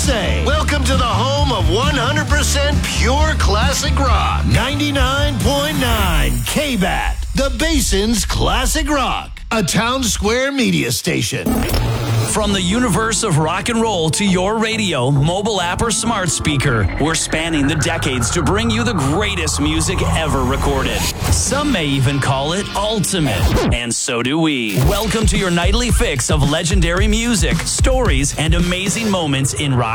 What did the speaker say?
say. Welcome to the home of 100% pure classic rock. 99.9 K-Bat, the Basin's Classic Rock, a Town Square media station. From the universe of rock and roll to your radio, mobile app, or smart speaker, we're spanning the decades to bring you the greatest music ever recorded. Some may even call it ultimate, and so do we. Welcome to your nightly fix of legendary music, stories, and amazing moments in rock